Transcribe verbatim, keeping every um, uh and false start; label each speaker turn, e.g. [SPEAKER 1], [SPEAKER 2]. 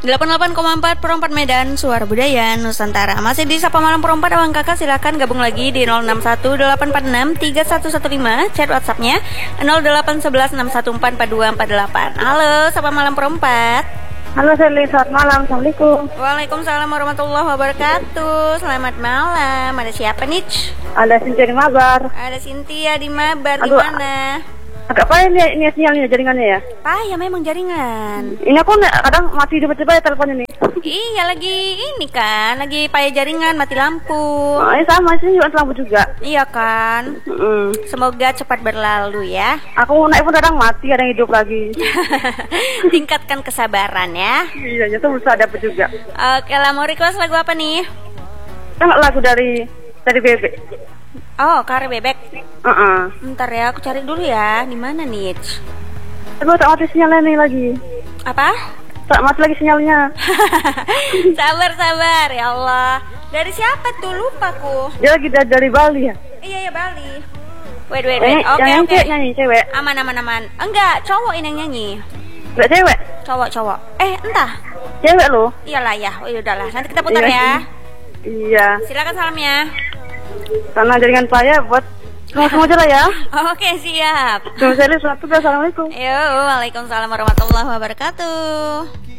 [SPEAKER 1] delapan puluh delapan koma empat Perempat Medan, Suara Budaya Nusantara. Masih di Sapa Malam Perempat, Abang Kakak silakan gabung lagi di nol enam satu delapan empat enam tiga satu satu lima, chat WhatsApp-nya nol delapan satu satu enam satu empat empat dua empat delapan. Halo, Sapa Malam Perempat.
[SPEAKER 2] Halo Sherly, selamat malam. Assalamualaikum.
[SPEAKER 1] Waalaikumsalam warahmatullahi wabarakatuh. Selamat malam. Ada siapa nih?
[SPEAKER 2] Ada Cynthia di Mabar.
[SPEAKER 1] Ada Cynthia di Mabar.
[SPEAKER 2] Aduh,
[SPEAKER 1] Gimana?
[SPEAKER 2] agak payah ini, ini sinyalnya, jaringannya ya.
[SPEAKER 1] Payah memang jaringan.
[SPEAKER 2] Ini aku nggak- kadang mati tiba-tiba ya teleponnya nih.
[SPEAKER 1] Iya, lagi ini kan, lagi payah jaringan, mati lampu.
[SPEAKER 2] Oh, ini sama sih juga lampu juga.
[SPEAKER 1] Iya kan.
[SPEAKER 2] Mm.
[SPEAKER 1] Semoga cepat berlalu ya.
[SPEAKER 2] Aku naik pun kadang mati, kadang hidup lagi.
[SPEAKER 1] Tingkatkan kesabaran ya.
[SPEAKER 2] Iya, itu berusaha dapet juga.
[SPEAKER 1] Oke lah, mau request lagu apa nih?
[SPEAKER 2] Kan lagu dari dari Bebek.
[SPEAKER 1] Oh, Kare Bebek.
[SPEAKER 2] Uh-uh.
[SPEAKER 1] Bentar ya, aku cari dulu ya. Di mana nih?
[SPEAKER 2] Aduh, tak mati sinyalnya nih lagi.
[SPEAKER 1] Apa?
[SPEAKER 2] Tak mati lagi sinyalnya.
[SPEAKER 1] Sabar, sabar ya Allah. Dari siapa tuh? Lupa ku.
[SPEAKER 2] Dia lagi dari, dari Bali ya.
[SPEAKER 1] Iya, ya Bali. Wait, wait,
[SPEAKER 2] Eh,
[SPEAKER 1] wait. Oke,
[SPEAKER 2] yang
[SPEAKER 1] oke.
[SPEAKER 2] cewek nyanyi, cewek.
[SPEAKER 1] Aman, aman, aman. Enggak, cowok ini yang nyanyi.
[SPEAKER 2] Enggak cewek.
[SPEAKER 1] Cowok, cowok. Eh, entah.
[SPEAKER 2] Cewek loh.
[SPEAKER 1] Iyalah ya. Oh, yaudahlah. Nanti kita putar
[SPEAKER 2] Iya
[SPEAKER 1] ya.
[SPEAKER 2] sih. Iya.
[SPEAKER 1] Silakan salamnya.
[SPEAKER 2] Karena jaringan payah buat semua aja lah ya.
[SPEAKER 1] Oke, siap.
[SPEAKER 2] Terima kasih. Selamat tugas. Assalamualaikum.
[SPEAKER 1] Yo, waalaikumsalam warahmatullahi wabarakatuh.